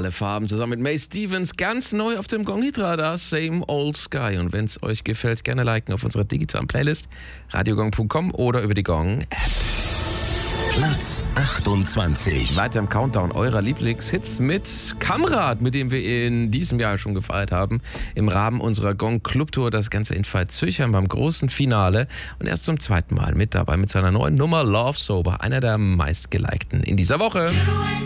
alle Farben zusammen mit May Stevens, ganz neu auf dem Gong Hit Radar, Same Old Sky. Und wenn es euch gefällt, gerne liken auf unserer digitalen Playlist radiogong.com oder über die Gong App. Platz 28. Weiter im Countdown eurer Lieblingshits mit Kamrat, mit dem wir in diesem Jahr schon gefeiert haben, im Rahmen unserer Gong Club Tour. Das Ganze in Pfalz-Zürcher beim großen Finale und erst zum zweiten Mal mit dabei mit seiner neuen Nummer Love Sober, einer der meistgelikten in dieser Woche.